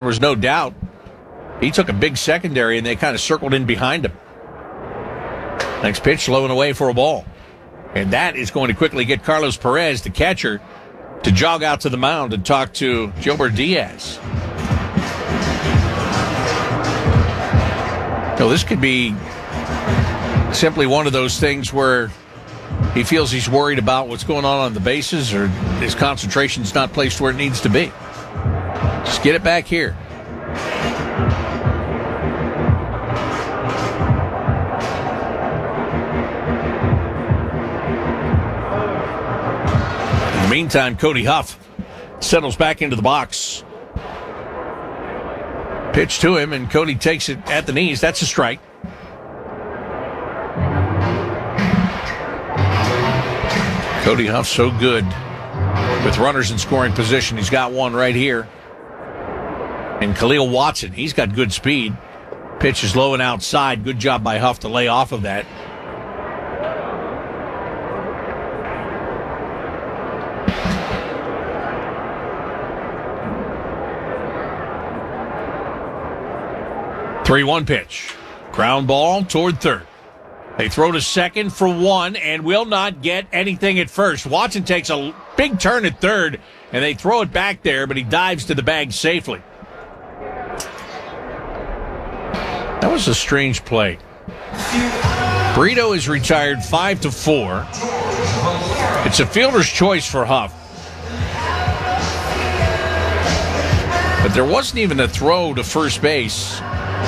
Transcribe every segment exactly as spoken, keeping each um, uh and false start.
was no doubt. He took a big secondary, and they kind of circled in behind him. Next pitch, low and away for a ball. And that is going to quickly get Carlos Perez, the catcher, to jog out to the mound and talk to Gilbert Diaz. So this could be simply one of those things where he feels he's worried about what's going on on the bases, or his concentration's not placed where it needs to be. Just get it back here. In the meantime, Cody Huff settles back into the box. Pitch to him, and Cody takes it at the knees. That's a strike. Cody Huff so good with runners in scoring position. He's got one right here. And Khalil Watson, he's got good speed. Pitch is low and outside. Good job by Huff to lay off of that. three one pitch. Ground ball toward third. They throw to second for one and will not get anything at first. Watson takes a big turn at third, and they throw it back there, but he dives to the bag safely. That was a strange play. Brito is retired five to four. It's a fielder's choice for Huff. But there wasn't even a throw to first base.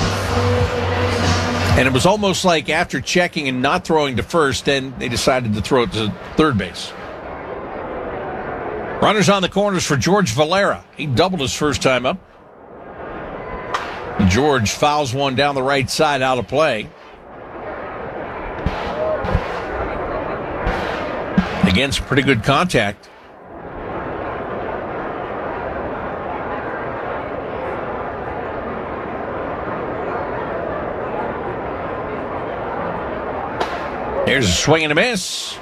And it was almost like after checking and not throwing to first, then they decided to throw it to third base. Runners on the corners for George Valera. He doubled his first time up. George fouls one down the right side, out of play. Again, some pretty good contact. Here's a swing and a miss.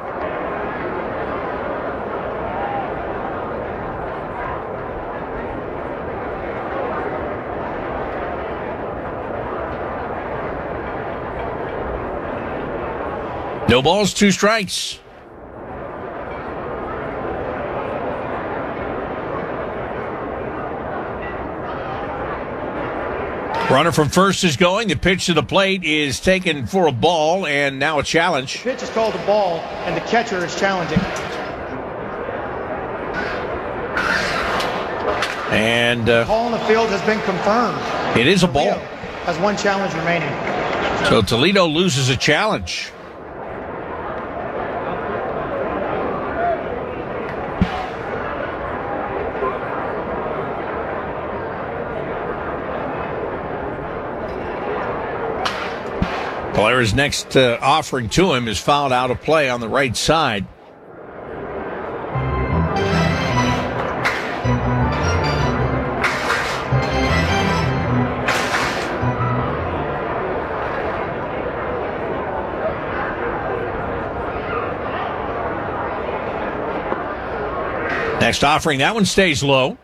No balls, two strikes. Runner from first is going. The pitch to the plate is taken for a ball, and now a challenge. The pitch is called a ball, and the catcher is challenging. And uh, the ball in the field has been confirmed. It is a ball. Has one challenge remaining. So Toledo loses a challenge. Valera's next uh, offering to him is fouled out of play on the right side. Next offering, that one stays low.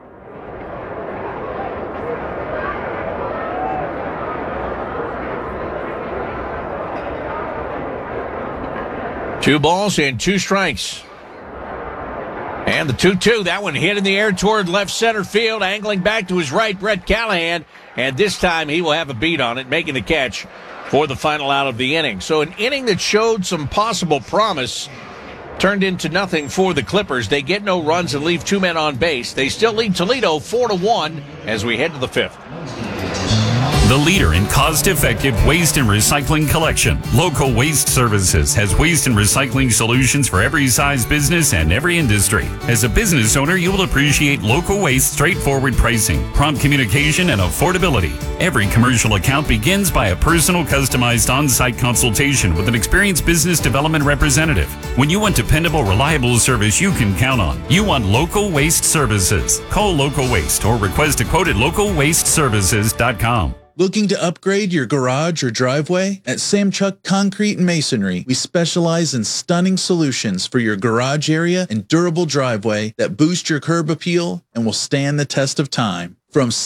Two balls and two strikes. And the two two, that one hit in the air toward left center field, angling back to his right, Brett Callahan. And this time he will have a beat on it, making the catch for the final out of the inning. So an inning that showed some possible promise turned into nothing for the Clippers. They get no runs and leave two men on base. They still lead Toledo four to one as we head to the fifth. The leader in cost-effective waste and recycling collection, Local Waste Services has waste and recycling solutions for every size business and every industry. As a business owner, you will appreciate Local Waste straightforward pricing, prompt communication, and affordability. Every commercial account begins by a personal, customized on-site consultation with an experienced business development representative. When you want dependable, reliable service you can count on, you want Local Waste Services. Call Local Waste or request a quote at local waste services dot com. Looking to upgrade your garage or driveway? At Samchuk Concrete and Masonry, we specialize in stunning solutions for your garage area and durable driveway that boost your curb appeal and will stand the test of time. From